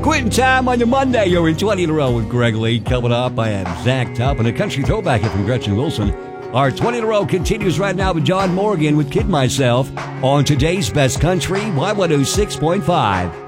Quitting time on your Monday. You're in 20 in a row with Greg Lee. Coming up, I have Zach Tupp and a country throwback here from Gretchen Wilson. Our 20 in a row continues right now with John Morgan with Kid Myself on today's Best Country, Y106.5.